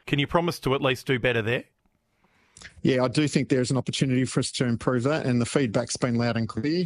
Can you promise to at least do better there? Yeah, I do think there's an opportunity for us to improve that, and the feedback's been loud and clear.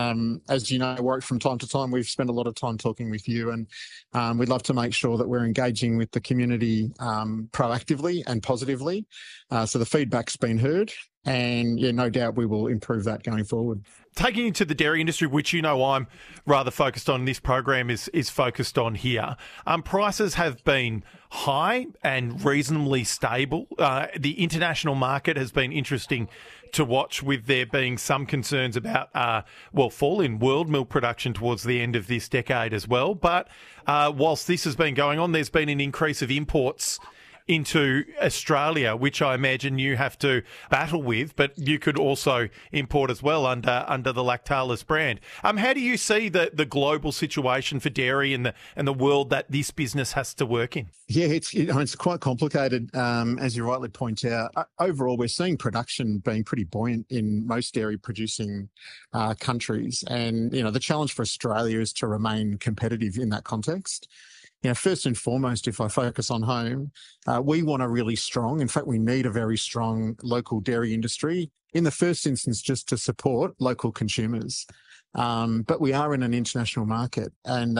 As you know, Warwick, from time to time, we've spent a lot of time talking with you, and we'd love to make sure that we're engaging with the community proactively and positively. So the feedback's been heard, and yeah, no doubt we will improve that going forward. Taking into the dairy industry, which you know I'm rather focused on, this program is focused on here. Prices have been high and reasonably stable. The international market has been interesting to watch, with there being some concerns about, fall in world milk production towards the end of this decade as well. But whilst this has been going on, there's been an increase of imports into Australia, which I imagine you have to battle with, but you could also import as well under the Lactalis brand. How do you see the global situation for dairy and the world that this business has to work in? Yeah, it's quite complicated, as you rightly point out. Overall, we're seeing production being pretty buoyant in most dairy producing countries, and the challenge for Australia is to remain competitive in that context. First and foremost, if I focus on home, we want a really strong, in fact, we need a very strong local dairy industry, in the first instance, just to support local consumers. But we are in an international market, and,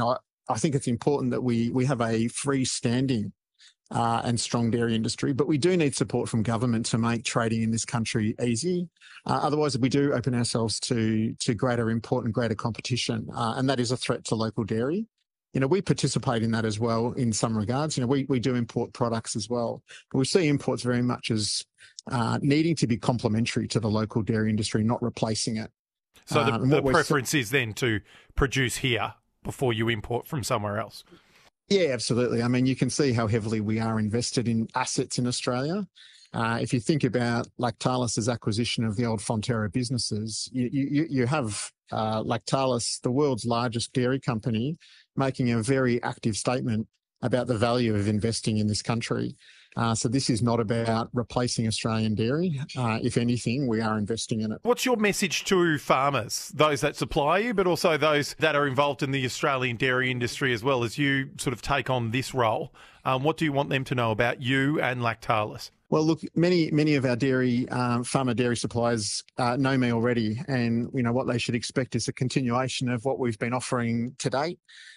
I think it's important that we have a freestanding and strong dairy industry, but we do need support from government to make trading in this country easy. Otherwise, we do open ourselves to greater import and greater competition, and that is a threat to local dairy. We participate in that as well in some regards. We do import products as well. But we see imports very much as needing to be complementary to the local dairy industry, not replacing it. So the preference is then to produce here before you import from somewhere else? Yeah, absolutely. I mean, you can see how heavily we are invested in assets in Australia. If you think about Lactalis' acquisition of the old Fonterra businesses, you have Lactalis, the world's largest dairy company, making a very active statement about the value of investing in this country. So this is not about replacing Australian dairy. If anything, we are investing in it. What's your message to farmers, those that supply you, but also those that are involved in the Australian dairy industry as well, as you sort of take on this role? What do you want them to know about you and Lactalis? Well, look, many of our farmer dairy suppliers know me already, and what they should expect is a continuation of what we've been offering to date.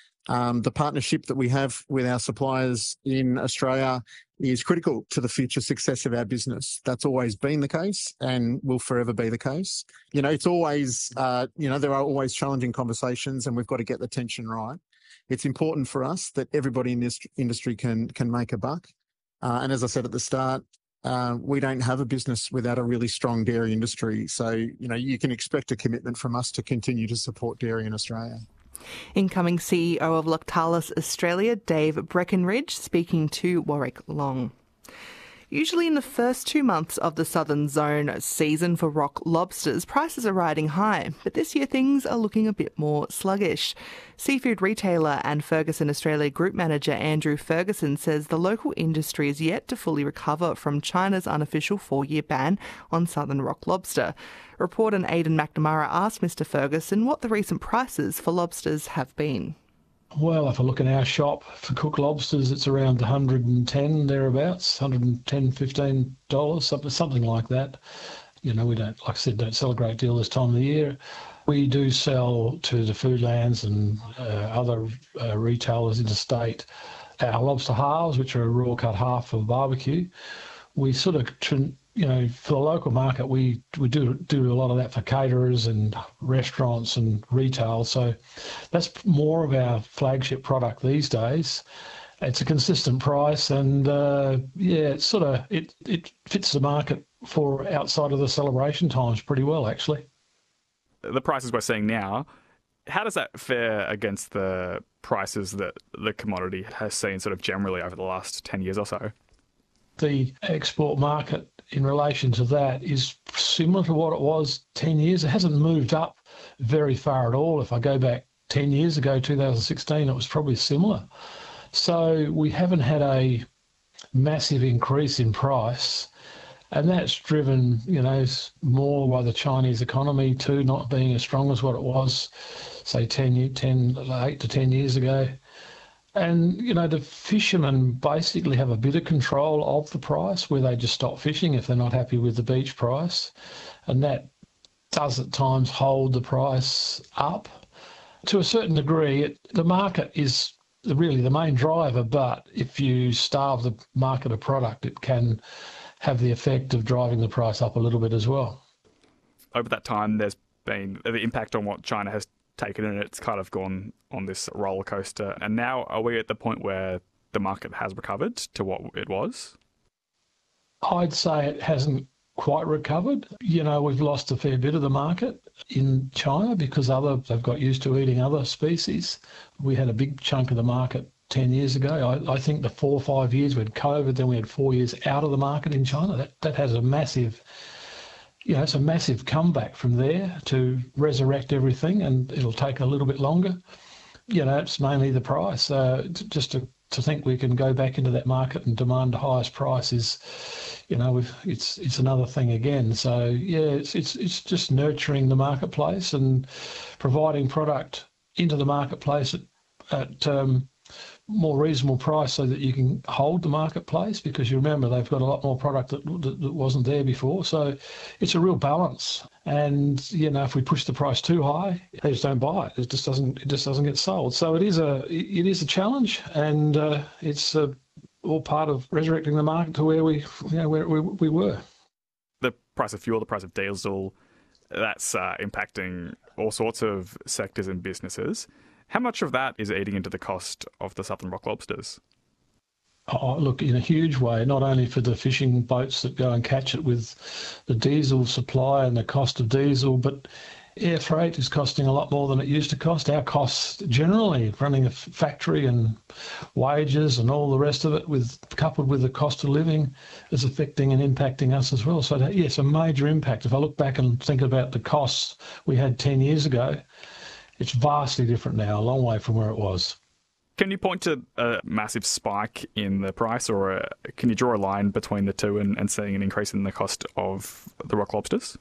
The partnership that we have with our suppliers in Australia is critical to the future success of our business. That's always been the case and will forever be the case. It's always, there are always challenging conversations, and we've got to get the tension right. It's important for us that everybody in this industry can make a buck. And as I said at the start, we don't have a business without a really strong dairy industry. So, you can expect a commitment from us to continue to support dairy in Australia. Incoming CEO of Lactalis Australia, Dave Breckenridge, speaking to Warwick Long. Usually in the first 2 months of the Southern Zone season for rock lobsters, prices are riding high, but this year things are looking a bit more sluggish. Seafood retailer and Ferguson Australia Group Manager Andrew Ferguson says the local industry is yet to fully recover from China's unofficial 4-year ban on southern rock lobster. Reporter Aidan McNamara asked Mr Ferguson what the recent prices for lobsters have been. Well, if I look in our shop for cooked lobsters, it's around 110 thereabouts, $110, $15, something like that. We don't, like I said, don't sell a great deal this time of the year. We do sell to the Foodlands and other retailers interstate our lobster halves, which are a raw cut half for barbecue. We sort of, for the local market, we do a lot of that for caterers and restaurants and retail. So that's more of our flagship product these days. It's a consistent price, and it's sort of it fits the market for outside of the celebration times pretty well, actually. The prices we're seeing now, how does that fare against the prices that the commodity has seen sort of generally over the last 10 years or so? The export market in relation to that is similar to what it was 10 years. It hasn't moved up very far at all. If I go back 10 years ago, 2016, it was probably similar. So we haven't had a massive increase in price, and that's driven, more by the Chinese economy too, not being as strong as what it was, say, 8 to 10 years ago. And, the fishermen basically have a bit of control of the price where they just stop fishing if they're not happy with the beach price. And that does at times hold the price up. To a certain degree, the market is really the main driver, but if you starve the market of product, it can have the effect of driving the price up a little bit as well. Over that time, there's been the impact on what China has taken, and it's kind of gone on this roller coaster. And now, are we at the point where the market has recovered to what it was? I'd say it hasn't quite recovered. We've lost a fair bit of the market in China because they've got used to eating other species. We had a big chunk of the market 10 years ago. I think the 4 or 5 years we had COVID, then we had 4 years out of the market in China. That has a massive, it's a massive comeback from there to resurrect everything, and it'll take a little bit longer. It's mainly the price. Just to think we can go back into that market and demand the highest price is, it's another thing again. So it's just nurturing the marketplace and providing product into the marketplace at more reasonable price so that you can hold the marketplace, because you remember they've got a lot more product that wasn't there before. So it's a real balance. And, if we push the price too high, they just don't buy it. It just doesn't get sold. So it is a challenge, and it's all part of resurrecting the market to where we were. The price of fuel, the price of diesel, that's impacting all sorts of sectors and businesses. How much of that is eating into the cost of the southern rock lobsters? Oh, look, in a huge way, not only for the fishing boats that go and catch it with the diesel supply and the cost of diesel, but air freight is costing a lot more than it used to cost. Our costs generally, running a factory and wages and all the rest of it, coupled with the cost of living, is affecting and impacting us as well. So, yes, a major impact. If I look back and think about the costs we had 10 years ago, it's vastly different now, a long way from where it was. Can you point to a massive spike in the price, or can you draw a line between the two and seeing an increase in the cost of the rock lobsters?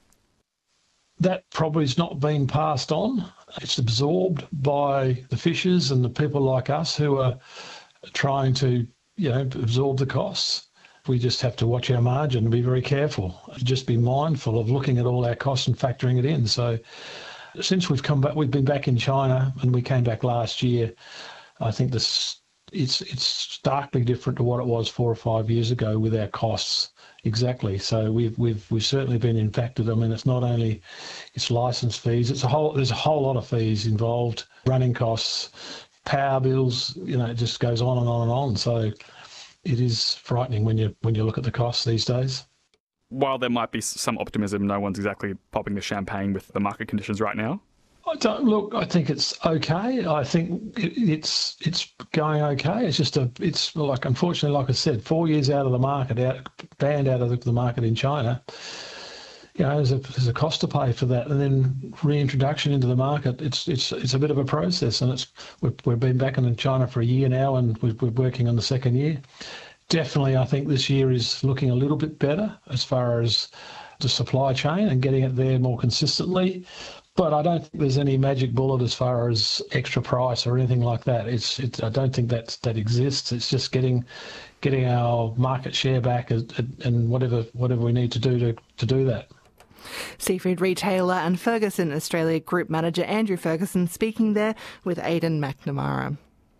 That probably has not been passed on. It's absorbed by the fishers and the people like us who are trying to, absorb the costs. We just have to watch our margin and be very careful. Just be mindful of looking at all our costs and factoring it in. So since we've come back, we've been back in China, and we came back last year. I think it's starkly different to what it was 4 or 5 years ago with our costs. Exactly. So we've certainly been impacted. I mean, it's not only it's license fees. There's a whole lot of fees involved, running costs, power bills. It just goes on and on and on. So it is frightening when you look at the costs these days. While there might be some optimism, no one's exactly popping the champagne with the market conditions right now. I think it's okay. I think it's going okay. It's like, unfortunately, like I said, 4 years out of the market, banned out of the market in China. There's a cost to pay for that, and then reintroduction into the market. It's a bit of a process, and we've been back in China for a year now, and we're working on the second year. Definitely, I think this year is looking a little bit better as far as the supply chain and getting it there more consistently. But I don't think there's any magic bullet as far as extra price or anything like that. I don't think that exists. It's just getting our market share back and whatever we need to do to do that. Seafood retailer and Ferguson Australia Group Manager Andrew Ferguson speaking there with Aidan McNamara.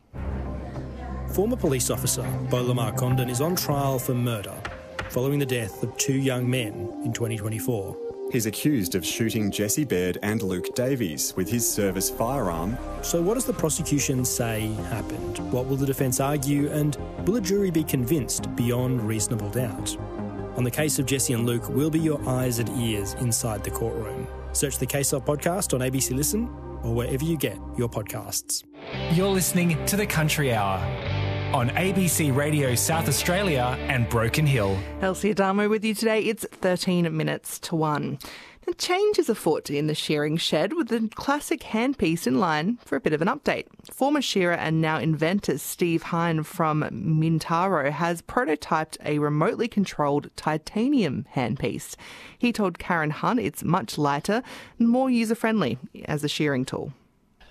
Former police officer Beau Lamar Condon is on trial for murder following the death of 2 young men in 2024. He's accused of shooting Jesse Baird and Luke Davies with his service firearm. So what does the prosecution say happened? What will the defence argue, and will a jury be convinced beyond reasonable doubt? On the case of Jesse and Luke, we'll be your eyes and ears inside the courtroom. Search the Case Of podcast on ABC Listen or wherever you get your podcasts. You're listening to The Country Hour on ABC Radio South Australia and Broken Hill. Elsie Adamo with you today. It's 13 minutes to 1. Now, change is afoot in the shearing shed with the classic handpiece in line for a bit of an update. Former shearer and now inventor Steve Hine from Mintaro has prototyped a remotely controlled titanium handpiece. He told Karen Hunt it's much lighter and more user-friendly as a shearing tool.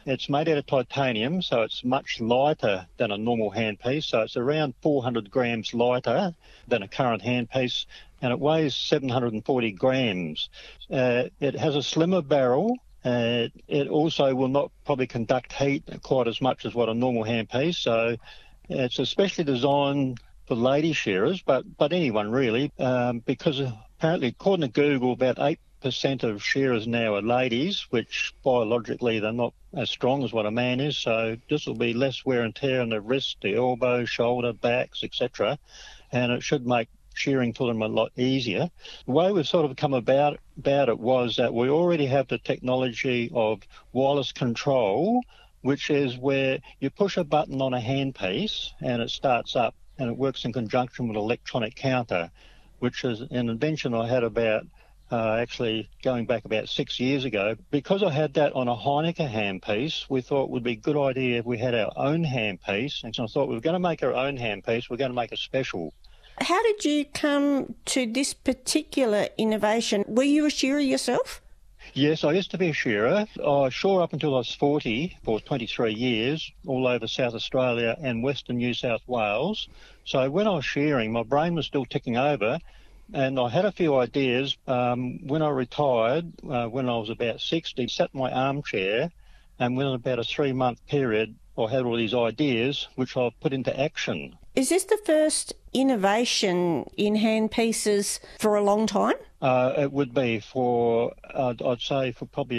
It's made out of titanium, so it's much lighter than a normal handpiece. So it's around 400 grams lighter than a current handpiece, and it weighs 740 grams. It has a slimmer barrel. It also will not probably conduct heat quite as much as what a normal handpiece. So it's especially designed for lady shearers, but anyone really, because apparently, according to Google, about 8% of shearers now are ladies, which biologically they're not as strong as what a man is. So this will be less wear and tear on the wrist, the elbow, shoulder, backs, etc. And it should make shearing for them a lot easier. The way we've sort of come about it was that we already have the technology of wireless control, which is where you push a button on a handpiece and it starts up, and it works in conjunction with an electronic counter, which is an invention I had about actually going back about 6 years ago. Because I had that on a Heineken handpiece, we thought it would be a good idea if we had our own handpiece. And so I thought, we were going to make our own handpiece, we're going to make a special. How did you come to this particular innovation? Were you a shearer yourself? Yes, I used to be a shearer. I shore up until I was 40 for 23 years, all over South Australia and Western New South Wales. So when I was shearing, my brain was still ticking over, and I had a few ideas. When I retired, when I was about 60, sat in my armchair, and within about a 3-month period, I had all these ideas, which I've put into action. Is this the first innovation in handpieces for a long time? It would be for, I'd say, for probably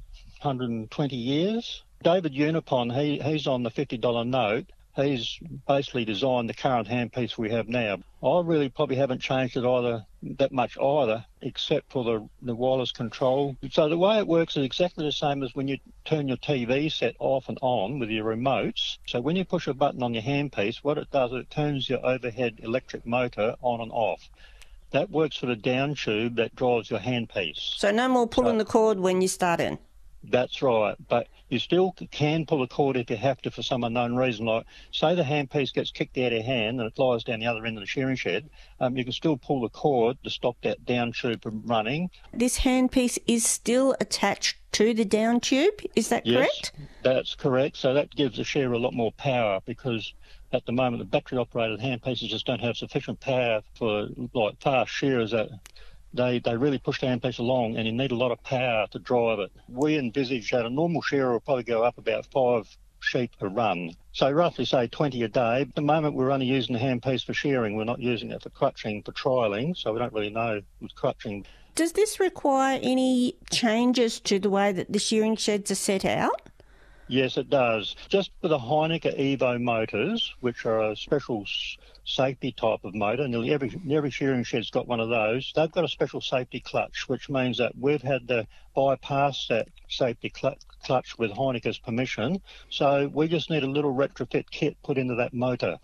120 years. David Unipon, he's on the $50 note. He's basically designed the current handpiece we have now. I really probably haven't changed it that much either, except for the wireless control. So the way it works is exactly the same as when you turn your TV set off and on with your remotes. So when you push a button on your handpiece, what it does is it turns your overhead electric motor on and off. That works for the down tube that drives your handpiece. So no more pulling the cord when you start in? That's right, but you still can pull a cord if you have to for some unknown reason. Like, say the handpiece gets kicked out of your hand and it flies down the other end of the shearing shed, you can still pull the cord to stop that down tube from running. This handpiece is still attached to the down tube, is that correct? Yes, that's correct. So that gives the shearer a lot more power, because at the moment the battery-operated handpieces just don't have sufficient power for like fast shearers that They really push the handpiece along, and you need a lot of power to drive it. We envisage that a normal shearer will probably go up about 5 sheep a run. So roughly say 20 a day. At the moment we're only using the handpiece for shearing. We're not using it for crutching, for trialling, so we don't really know with crutching. Does this require any changes to the way that the shearing sheds are set out? Yes, it does. Just for the Heineken Evo motors, which are a special safety type of motor, nearly every shearing shed's got one of those. They've got a special safety clutch, which means that we've had to bypass that safety clutch with Heineken's permission. So we just need a little retrofit kit put into that motor.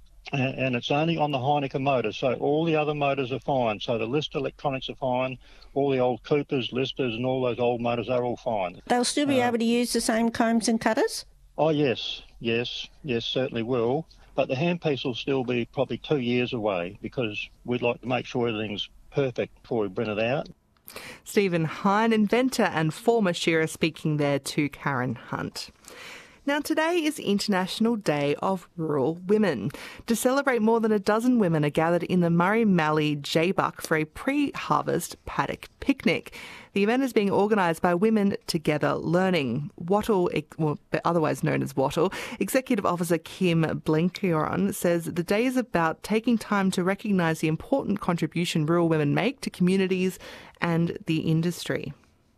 And it's only on the Heineken motor, so all the other motors are fine. So the Lister electronics are fine, all the old Coopers, Listers and all those old motors are all fine. They'll still be able to use the same combs and cutters? Oh, yes, certainly will. But the handpiece will still be probably 2 years away, because we'd like to make sure everything's perfect before we bring it out. Stephen Hine, inventor and former shearer, speaking there to Karen Hunt. Now, today is International Day of Rural Women. To celebrate, more than a dozen women are gathered in the Murray Mallee Jaybuck for a pre-harvest paddock picnic. The event is being organised by Women Together Learning. Wattle, otherwise known as Wattle, Executive Officer Kim Blenkiron says the day is about taking time to recognise the important contribution rural women make to communities and the industry.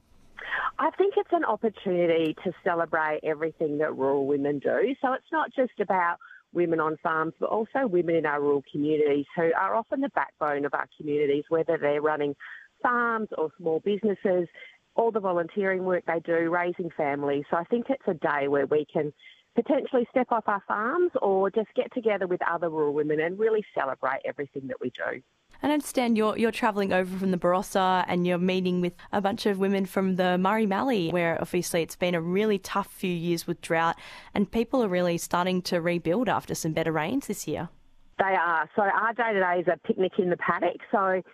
I think it's an opportunity to celebrate everything that rural women do. So it's not just about women on farms, but also women in our rural communities who are often the backbone of our communities, whether they're running farms or small businesses, all the volunteering work they do, raising families. So I think it's a day where we can potentially step off our farms or just get together with other rural women and really celebrate everything that we do. And I understand you're travelling over from the Barossa and you're meeting with a bunch of women from the Murray Mallee, where obviously it's been a really tough few years with drought and people are really starting to rebuild after some better rains this year. They are. So our day today is a picnic in the paddock. So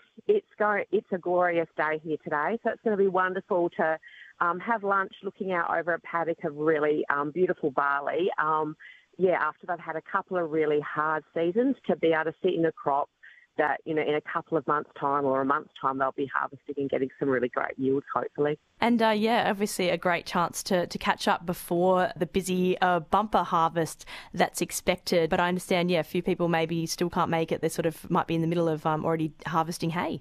it's a glorious day here today. So it's going to be wonderful to have lunch looking out over a paddock of really beautiful barley. After they've had a couple of really hard seasons, to be able to sit in a crop that, in a couple of months' time or a month's time, they'll be harvesting and getting some really great yields, hopefully. And, obviously a great chance to catch up before the busy bumper harvest that's expected. But I understand, a few people maybe still can't make it. They sort of might be in the middle of already harvesting hay.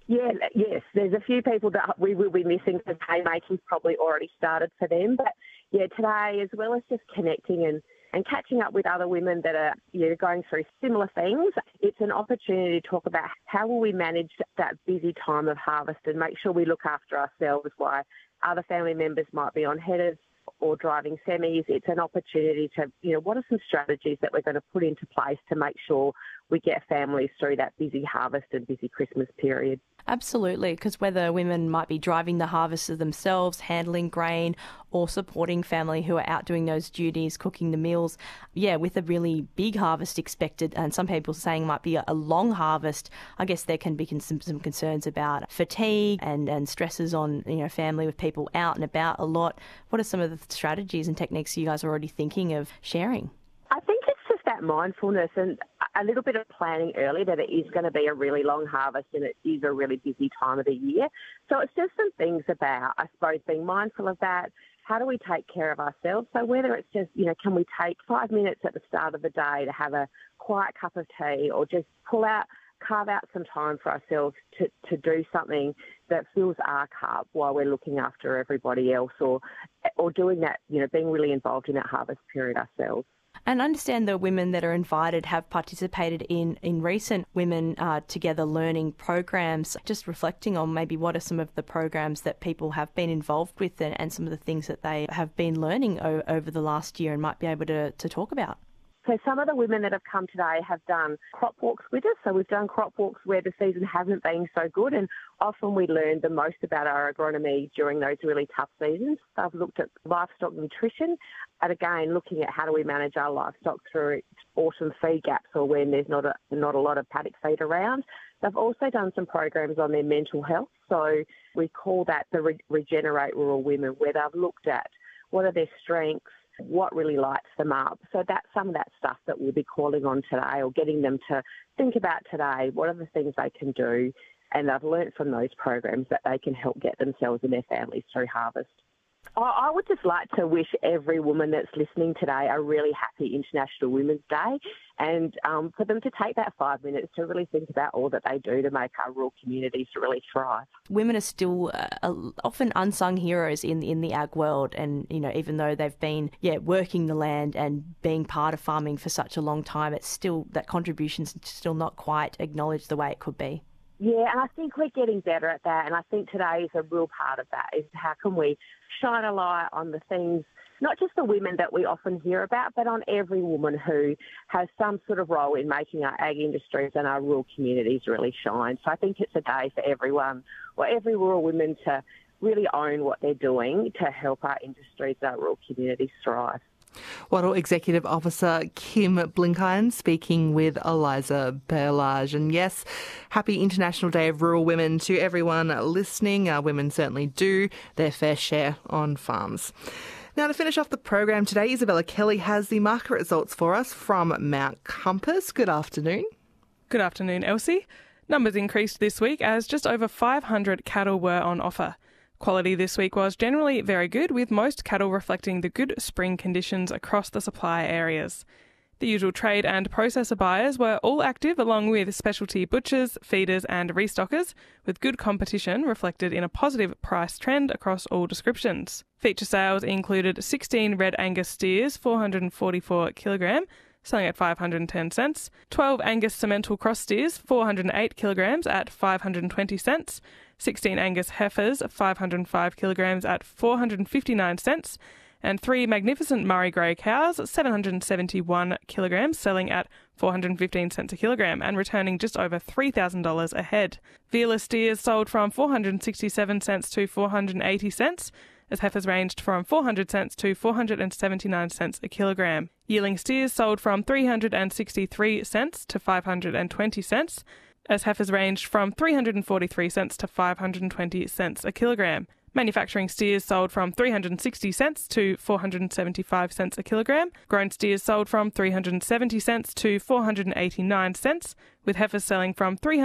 Yes, there's a few people that we will be missing because haymaking's probably already started for them. But, today, as well as just connecting and catching up with other women that are going through similar things, it's an opportunity to talk about how will we manage that busy time of harvest and make sure we look after ourselves while other family members might be on headers or driving semis. It's an opportunity to, what are some strategies that we're going to put into place to make sure we get families through that busy harvest and busy Christmas period. Absolutely, because whether women might be driving the harvesters themselves, handling grain, or supporting family who are out doing those duties, cooking the meals, with a really big harvest expected, and some people saying it might be a long harvest, I guess there can be some concerns about fatigue and stresses on family with people out and about a lot. What are some of the strategies and techniques you guys are already thinking of sharing? I think it's just that mindfulness and a little bit of planning early that it is going to be a really long harvest and it is a really busy time of the year. So it's just some things about, I suppose, being mindful of that. How do we take care of ourselves? So whether it's just, can we take 5 minutes at the start of the day to have a quiet cup of tea or just carve out some time for ourselves to do something that fills our cup while we're looking after everybody else or doing that, being really involved in that harvest period ourselves. And I understand the women that are invited have participated in recent Women Together learning programs. Just reflecting on maybe what are some of the programs that people have been involved with and some of the things that they have been learning over the last year and might be able to talk about. So some of the women that have come today have done crop walks with us. So we've done crop walks where the season hasn't been so good, and often we learn the most about our agronomy during those really tough seasons. I've looked at livestock nutrition and again looking at how do we manage our livestock through autumn feed gaps or when there's not a lot of paddock feed around. They've also done some programs on their mental health. So we call that the Regenerate Rural Women, where they've looked at what are their strengths, what really lights them up. So that's some of that stuff that we'll be calling on today or getting them to think about today. What are the things they can do? And they've learnt from those programs that they can help get themselves and their families through harvest. I would just like to wish every woman that's listening today a really happy International Women's Day and for them to take that 5 minutes to really think about all that they do to make our rural communities really thrive. Women are still often unsung heroes in the ag world, and even though they've been working the land and being part of farming for such a long time, it's still that contribution's still not quite acknowledged the way it could be. Yeah, and I think we're getting better at that, and I think today is a real part of that, is how can we shine a light on the things, not just the women that we often hear about, but on every woman who has some sort of role in making our ag industries and our rural communities really shine. So I think it's a day for everyone, or every rural woman, to really own what they're doing to help our industries, our rural communities thrive. Wattle Executive Officer Kim Blinkiron speaking with Eliza Berlage. And yes, happy International Day of Rural Women to everyone listening. Our women certainly do their fair share on farms. Now, to finish off the program today, Isabella Kelly has the market results for us from Mount Compass. Good afternoon. Good afternoon, Elsie. Numbers increased this week as just over 500 cattle were on offer. Quality this week was generally very good, with most cattle reflecting the good spring conditions across the supply areas. The usual trade and processor buyers were all active, along with specialty butchers, feeders and restockers, with good competition reflected in a positive price trend across all descriptions. Feature sales included 16 Red Angus steers, 444 kilogram, selling at 510 cents, 12 Angus Simmental cross steers, 408 kilograms at 520 cents, 16 Angus heifers, 505 kilograms at 459 cents, and 3 magnificent Murray Grey cows, 771 kilograms, selling at 415 cents a kilogram and returning just over $3,000 a head. Vila steers sold from 467 cents to 480 cents, as heifers ranged from 400 cents to 479 cents a kilogram. Yearling steers sold from 363 cents to 520 cents, as heifers ranged from 343 cents to 520 cents a kilogram. Manufacturing steers sold from 360 cents to 475 cents a kilogram. Grown steers sold from 370 cents to 489 cents, with heifers selling from